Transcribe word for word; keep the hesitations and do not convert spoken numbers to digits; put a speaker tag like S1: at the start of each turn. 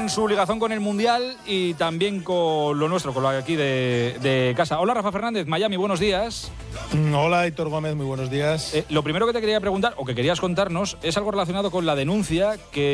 S1: en su ligazón con el Mundial y también con lo nuestro, con lo de aquí de, de casa. Hola, Rafa Fernández, Miami, buenos días.
S2: Hola, Héctor Gómez, muy buenos días.
S1: Eh, lo primero que te quería preguntar, o que querías contarnos, es algo relacionado con la denuncia que